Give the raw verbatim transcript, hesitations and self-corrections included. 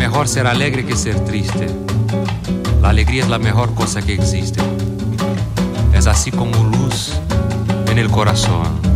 mejor ser alegre que ser triste. La alegría es la mejor cosa que existe. Es así como luz en el corazón.